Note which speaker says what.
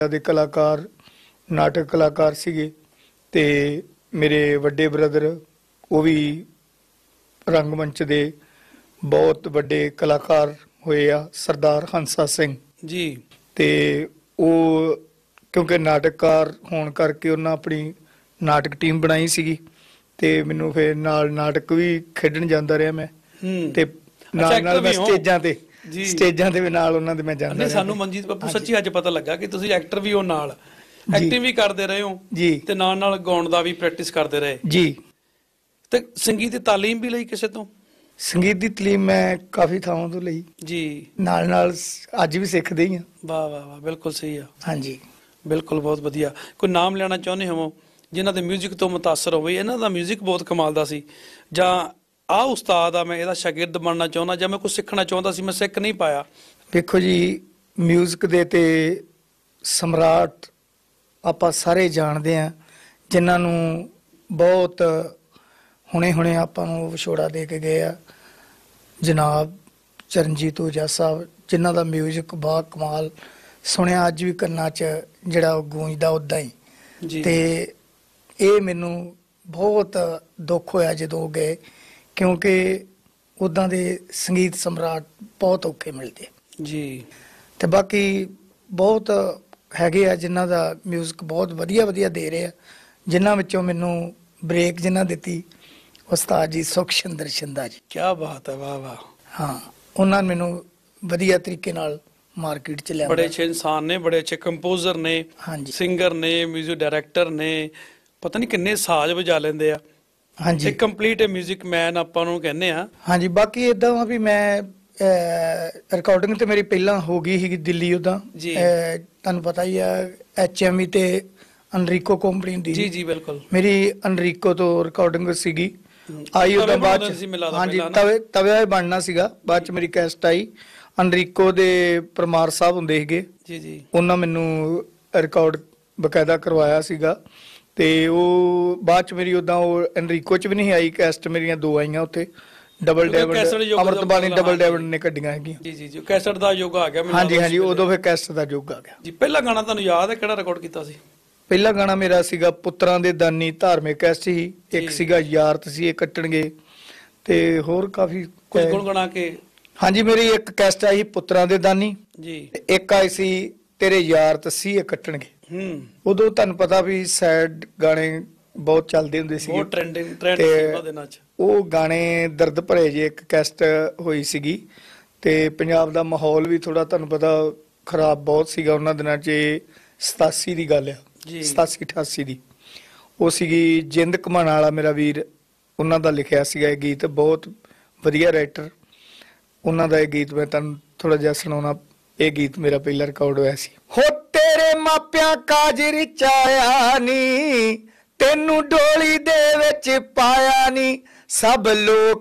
Speaker 1: ਦੇ ਕਲਾਕਾਰ ਨਾਟਕ ਕਲਾਕਾਰ ਸੀਗੇ ਤੇ ਮੇਰੇ ਵੱਡੇ ਬ੍ਰਦਰ ਉਹ ਵੀ ਰੰਗਮੰਚ ਦੇ ਬਹੁਤ ਵੱਡੇ ਕਲਾਕਾਰ ਹੋਏ ਆ, ਸਰਦਾਰ ਹੰਸਾ ਸਿੰਘ
Speaker 2: ਜੀ।
Speaker 1: ਤੇ ਉਹ ਕਿਉਂਕਿ ਨਾਟਕਕਾਰ ਹੋਣ ਕਰਕੇ ਉਹਨਾਂ ਆਪਣੀ ਨਾਟਕ ਟੀਮ ਬਣਾਈ ਸੀਗੀ ਤੇ ਮੈਨੂੰ ਫਿਰ ਨਾਲ ਨਾਟਕ ਵੀ ਖੇਡਣ ਜਾਂਦਾ ਰਿਹਾ ਮੈਂ ਤੇ ਨਾਲ ਮੈਂ ਸਟੇਜਾਂ ਤੇ ਵੀ ਨਾਲ ਉਹਨਾਂ ਦੇ ਮੈਂ ਜਾਂਦਾ ਰਿਹਾ।
Speaker 2: ਸਾਨੂੰ ਮਨਜੀਤ ਬੱਬੂ ਸੱਚੀ ਅੱਜ ਪਤਾ ਲੱਗਾ ਕਿ ਤੁਸੀਂ ਐਕਟਰ ਵੀ ਹੋ, ਨਾਲ ਐਕਟਿੰਗ ਵੀ ਕਰਦੇ ਰਹੇ ਹੋ
Speaker 1: ਜੀ
Speaker 2: ਤੇ ਨਾਲ ਗਾਉਣ ਦਾ ਵੀ ਪ੍ਰੈਕਟਿਸ ਕਰਦੇ ਰਹੇ
Speaker 1: ਜੀ।
Speaker 2: ਤੇ ਸੰਗੀਤ ਦੀ ਤਾਲੀਮ ਵੀ ਲਈ ਕਿਸੇ ਤੋਂ?
Speaker 1: ਸੰਗੀਤ ਦੀ ਤਾਲੀਮ ਮੈਂ ਕਾਫੀ ਥਾਵਾਂ ਤੋਂ ਲਈ
Speaker 2: ਜੀ,
Speaker 1: ਨਾਲ ਅੱਜ ਵੀ ਸਿੱਖਦੇ ਹੀ ਆ।
Speaker 2: ਵਾਹ ਵਾਹ ਵਾਹ, ਬਿਲਕੁਲ ਸਹੀ ਆ।
Speaker 1: ਹਾਂਜੀ
Speaker 2: ਬਿਲਕੁਲ, ਬਹੁਤ ਵਧੀਆ। ਕੋਈ ਨਾਮ ਲੈਣਾ ਚਾਹੁੰਦੇ ਹੋ ਜਿਨ੍ਹਾਂ ਦੇ ਮਿਊਜ਼ਿਕ ਤੋਂ ਮੁਤਾਸਰ ਹੋਵੇ, ਇਹਨਾਂ ਦਾ ਮਿਊਜ਼ਿਕ ਬਹੁਤ ਕਮਾਲ ਦਾ ਸੀ, ਜਾਂ ਆਹ ਉਸਤਾਦ ਆ ਮੈਂ ਇਹਦਾ ਸ਼ਾਗਿਰਦ ਬਣਨਾ ਚਾਹੁੰਦਾ, ਜਾਂ ਮੈਂ ਕੁਝ ਸਿੱਖਣਾ ਚਾਹੁੰਦਾ ਸੀ ਮੈਂ ਸਿੱਖ ਨਹੀਂ ਪਾਇਆ?
Speaker 1: ਦੇਖੋ ਜੀ, ਮਿਊਜ਼ਿਕ ਦੇ ਤੇ ਸਮਰਾਟ ਆਪਾਂ ਸਾਰੇ ਜਾਣਦੇ ਆ, ਜਿਨ੍ਹਾਂ ਨੂੰ ਬਹੁਤ ਹੁਣੇ ਆਪਾਂ ਨੂੰ ਵਿਛੋੜਾ ਦੇ ਕੇ ਗਏ ਆ, ਜਨਾਬ ਚਰਨਜੀਤ ਓਜਾ ਸਾਹਿਬ, ਜਿਨ੍ਹਾਂ ਦਾ ਮਿਊਜ਼ਿਕ ਬਾ ਕਮਾਲ ਸੁਣਿਆ ਅੱਜ ਵੀ ਕੰਨਾਂ 'ਚ ਜਿਹੜਾ ਗੂੰਜਦਾ ਉੱਦਾਂ ਹੀ। ਤੇ ਇਹ ਮੈਨੂੰ ਬਹੁਤ ਦੁੱਖ ਹੋਇਆ ਜਦੋਂ ਗਏ, ਕਿਉਂਕਿ ਉੱਦਾਂ ਦੇ ਸੰਗੀਤ ਸਮਰਾਟ ਬਹੁਤ ਔਖੇ ਮਿਲਦੇ
Speaker 2: ਜੀ।
Speaker 1: ਤੇ ਬਾਕੀ ਬਹੁਤ ਹੈਗੇ ਆ ਜਿਨ੍ਹਾਂ ਦਾ ਮਿਊਜ਼ਿਕ ਬਹੁਤ ਵਧੀਆ ਦੇ ਰਹੇ ਆ, ਜਿਨ੍ਹਾਂ ਵਿੱਚੋਂ ਮੈਨੂੰ ਬ੍ਰੇਕ ਜਿਨ੍ਹਾਂ ਦਿੱਤੀ ਉਸਤਾਦ ਜੀ ਸੁਖਸ਼ਿੰਦਰ ਸ਼ਿੰਦਾ ਜੀ।
Speaker 2: ਕੀ ਬਾਤ ਹੈ, ਵਾਹ ਵਾਹ।
Speaker 1: ਹਾਂ, ਉਹਨਾਂ ਨੇ ਮੈਨੂੰ ਵਧੀਆ ਤਰੀਕੇ ਨਾਲ ਮਾਰਕੀਟ 'ਚ ਲਿਆ।
Speaker 2: ਬੜੇ ਅੱਛੇ ਇਨਸਾਨ ਨੇ, ਬੜੇ ਅੱਛੇ ਕੰਪੋਜ਼ਰ ਨੇ,
Speaker 1: ਹਾਂਜੀ,
Speaker 2: ਸਿੰਗਰ ਨੇ, ਮਿਊਜ਼ਿਕ ਡਾਇਰੈਕਟਰ ਨੇ, ਪਤਾ ਨਹੀਂ ਕਿੰਨੇ ਸਾਜ਼ ਵਜਾ ਲੈਂਦੇ ਆ।
Speaker 1: ਹਾਂਜੀ,
Speaker 2: ਇੱਕ ਕੰਪਲੀਟ ਮਿਊਜ਼ਿਕ ਮੈਨ ਆਪਾਂ ਨੂੰ ਕਹਿੰਦੇ ਆ।
Speaker 1: ਹਾਂਜੀ, ਬਾਕੀ ਇਦਾਂ ਵਾ ਵੀ ਮੈਂ ਰਿਕਾਰਡਿੰਗ ਤੇ ਮੇਰੀ ਪਹਿਲਾਂ ਹੋ ਗਈ ਸੀ ਦਿੱਲੀ, ਉਦਾਂ ਤੁਹਾਨੂੰ ਪਤਾ ਹੀ ਆ HME ਤੇ ਅਨਰੀਕੋ ਕੰਪਨੀ ਦੀ।
Speaker 2: ਜੀ ਜੀ, ਬਿਲਕੁਲ।
Speaker 1: ਮੇਰੀ ਅਨਰੀਕੋ ਤੋਂ ਰਿਕਾਰਡਿੰਗ ਸੀਗੀ, ਆਈ ਉਹਦਾ ਬਾਅਦ ਚ। ਹਾਂਜੀ, ਤਵੇ ਬਣਨਾ ਸੀਗਾ, ਬਾਅਦ ਚ ਮੇਰੀ ਕੈਸਟ ਆਈ। ਅਨਰੀਕੋ ਦੇ ਪਰਮਾਰ ਸਾਹਿਬ ਹੁੰਦੇ ਸੀਗੇ
Speaker 2: ਜੀ ਜੀ,
Speaker 1: ਉਹਨਾਂ ਮੈਨੂੰ ਰਿਕਾਰਡ ਬਕਾਇਦਾ ਕਰਵਾਇਆ ਸੀਗਾ। ਤੇ ਉਹ ਬਾਅਦ ਚ ਮੇਰੀ ਉਦਾਂ ਉਹ ਅਨਰੀਕੋ ਚ ਵੀ ਨਹੀਂ ਆਈ ਕੈਸਟ, ਮੇਰੀਆਂ ਦੋ ਆਈਆਂ ਉੱਥੇ, ਡਬਲ ਡੈਵਿਡ ਅਮਰਤਬਾਣੀ ਡਬਲ ਡੈਵਿਡ ਨੇ ਕੱਢੀਆਂ ਹੈਗੀਆਂ।
Speaker 2: ਜੀ ਜੀ, ਕੈਸਟ ਦਾ ਯੁੱਗ ਆ ਗਿਆ।
Speaker 1: ਹਾਂਜੀ, ਉਦੋਂ ਫਿਰ ਕੈਸਟ ਦਾ ਯੁੱਗ ਆ ਗਿਆ ਜੀ।
Speaker 2: ਪਹਿਲਾ ਗਾਣਾ ਤੁਹਾਨੂੰ ਯਾਦ ਹੈ ਕਿਹੜਾ ਰਿਕਾਰਡ ਕੀਤਾ ਸੀ?
Speaker 1: ਪਹਿਲਾ ਗਾਣਾ ਮੇਰਾ ਸੀਗਾ ਪੁੱਤਰਾਂ ਦੇ ਦਾਨੀ, ਧਾਰਮਿਕ ਕੈਸਟ ਸੀ। ਇੱਕ ਸੀਗਾ ਯਾਰ ਤਸੀਹੇ ਕੱਟਣਗੇ, ਤੇ ਹੋਰ ਕਾਫੀ
Speaker 2: ਕੁਝ ਗੁਣਗੁਣਾ ਕੇ।
Speaker 1: ਹਾਂਜੀ, ਮੇਰੀ ਇੱਕ ਕੈਸਟ ਆਈ ਪੁੱਤਰਾਂ ਦੇ ਦਾਨੀ
Speaker 2: ਜੀ,
Speaker 1: ਇੱਕ ਆਈ ਸੀ ਤੇਰੇ ਯਾਰ ਤਸੀਹੇ ਕੱਟਣਗੇ। ਉਦੋਂ ਤੁਹਾਨੂੰ ਪਤਾ ਵੀ ਸੈਡ ਗਾਣੇ ਬਹੁਤ ਚੱਲਦੇ ਹੁੰਦੇ ਸੀ,
Speaker 2: ਬਹੁਤ ਟ੍ਰੈਂਡ ਸੀ ਉਹਨਾਂ ਦਿਨਾਂ 'ਚ।
Speaker 1: ਉਹ ਗਾਣੇ ਦਰਦ ਭਰੇ ਜੇ ਇੱਕ ਕੈਸਟ ਹੋਈ ਸੀਗੀ, ਤੇ ਪੰਜਾਬ ਦਾ ਮਾਹੌਲ ਵੀ ਥੋੜਾ ਤੁਹਾਨੂੰ ਪਤਾ ਖਰਾਬ ਬਹੁਤ ਸੀਗਾ ਉਹਨਾਂ ਦਿਨਾਂ 'ਚ। 87 ਦੀ ਗੱਲ ਆ, 87-88 ਦੀ। ਉਹ ਸੀਗੀ ਜਿੰਦ ਘਮਾਣਾ ਵਾਲਾ ਮੇਰਾ ਵੀਰ, ਉਹਨਾਂ ਦਾ ਲਿਖਿਆ ਸੀਗਾ ਇਹ ਗੀਤ, ਬਹੁਤ ਵਧੀਆ ਰਾਈਟਰ ਉਹਨਾਂ ਦਾ। ਇਹ ਗੀਤ ਮੈਂ ਤੁਹਾਨੂੰ ਥੋੜਾ ਜਿਹਾ ਸੁਣਾਉਣਾ। ਇਹ ਗੀਤ ਮੇਰਾ ਪਹਿਲਾ ਰਿਕਾਰਡ ਹੋਇਆ ਸੀ। ਹੋ ਤੇਰੇ ਮਾਪਿਆਂ ਕਾਜ ਰਚਾਇਆ ਨੀ, ਤੈਨੂੰ ਡੋਲੀ ਦੇ ਵਿੱਚ ਪਾਇਆ ਨੀ, ਸਭ ਲੋਕ